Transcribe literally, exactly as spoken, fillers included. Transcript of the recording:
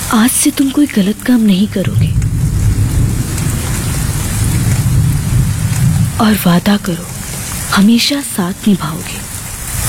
आज से तुम कोई गलत काम नहीं करोगे और वादा करो हमेशा साथ निभाओगे।